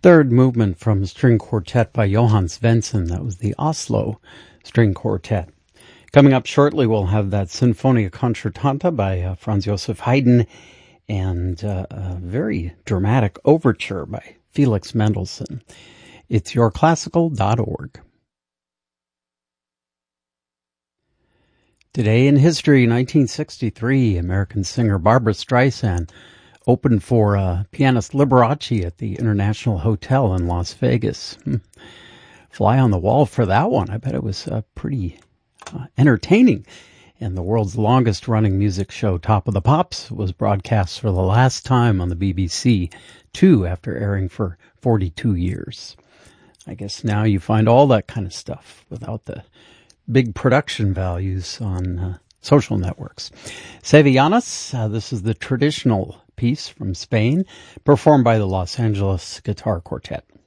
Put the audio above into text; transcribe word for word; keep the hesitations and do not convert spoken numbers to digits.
Third movement from String Quartet by Johann Svensson. That was the Oslo String Quartet. Coming up shortly, we'll have that Sinfonia Concertanta by uh, Franz Joseph Haydn and uh, a very dramatic overture by Felix Mendelssohn. It's your classical dot org. Today in history, nineteen sixty-three, American singer Barbra Streisand opened for uh, pianist Liberace at the International Hotel in Las Vegas. Hmm. Fly on the wall for that one. I bet it was uh, pretty uh, entertaining. And the world's longest-running music show, Top of the Pops, was broadcast for the last time on the B B C, too, after airing for forty-two years. I guess now you find all that kind of stuff without the big production values on uh, social networks. Sevillanas, uh, this is the traditional piece from Spain, performed by the Los Angeles Guitar Quartet.